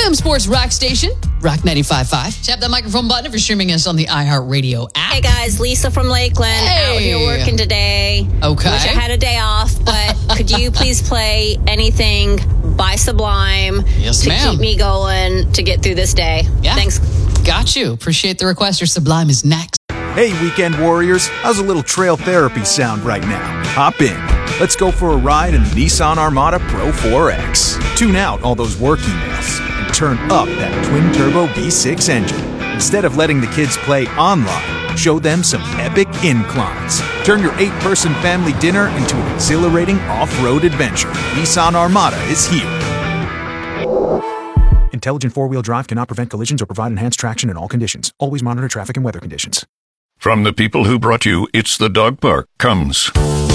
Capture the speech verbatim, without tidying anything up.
M Sports Rock Station, Rock ninety-five point five. Tap that microphone button if you're streaming us on the iHeartRadio app. Hey guys, Lisa from Lakeland, Hey. out here working today. Okay. Wish I had a day off, but could you please play anything by Sublime Yes, to ma'am. keep me going to get through this day? Yeah. Thanks. Got you. Appreciate the request. Your Sublime is next. Hey, weekend warriors, how's a little trail therapy sound right now? Hop in. Let's go for a ride in the Nissan Armada Pro four X. Tune out all those work emails and turn up that twin-turbo V six engine. Instead of letting the kids play online, show them some epic inclines. Turn your eight-person family dinner into an exhilarating off-road adventure. Nissan Armada is here. Intelligent four-wheel drive cannot prevent collisions or provide enhanced traction in all conditions. Always monitor traffic and weather conditions. From the people who brought you It's the Dog Park comes